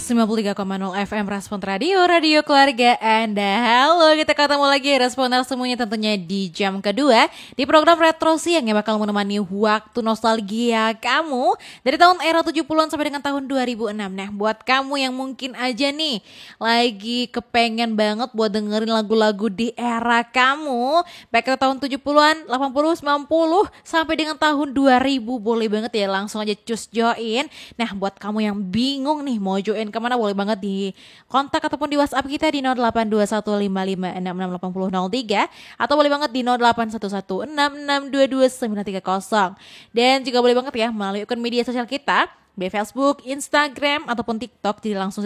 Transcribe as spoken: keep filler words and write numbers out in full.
sembilan puluh tiga koma nol F M Respon Radio, Radio Keluarga Anda. Halo, kita ketemu lagi Responer semuanya tentunya di jam kedua di program Retro Siang yang bakal menemani waktu nostalgia kamu dari tahun era tujuh puluhan sampai dengan tahun dua ribu enam. Nah, buat kamu yang mungkin aja nih lagi kepengen banget buat dengerin lagu-lagu di era kamu, baik itu tahun tujuh puluhan, delapan puluh, sembilan puluh sampai dengan tahun dua ribu, boleh banget ya langsung aja cus join. Nah, buat kamu yang bingung nih mau join kemana, boleh banget di kontak ataupun di WhatsApp kita di nol delapan dua satu lima lima enam enam delapan nol nol tiga atau boleh banget di nol delapan satu satu enam enam dua dua sembilan tiga nol. Dan juga boleh banget ya melalui akun media sosial kita, baik Facebook, Instagram ataupun TikTok, jadi langsung